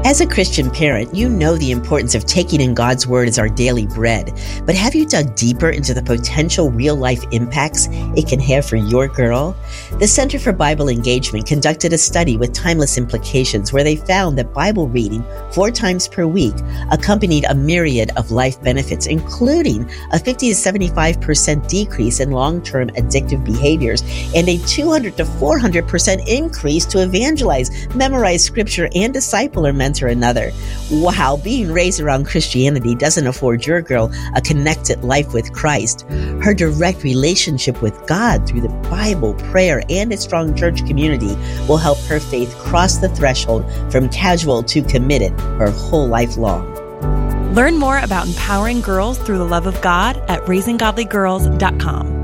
As a Christian parent, you know the importance of taking in God's Word as our daily bread. But have you dug deeper into the potential real-life impacts it can have for your girl? The Center for Bible Engagement conducted a study with timeless implications where they found that Bible reading 4 times per week accompanied a myriad of life benefits, including a 50 to 75% decrease in long-term addictive behaviors and a 200 to 400% increase to evangelize, memorize Scripture, and disciple or mentor another. Wow, being raised around Christianity doesn't afford your girl a connected life with Christ. Her direct relationship with God through the Bible, prayer, and a strong church community will help her faith cross the threshold from casual to committed her whole life long. Learn more about empowering girls through the love of God at raisinggodlygirls.com.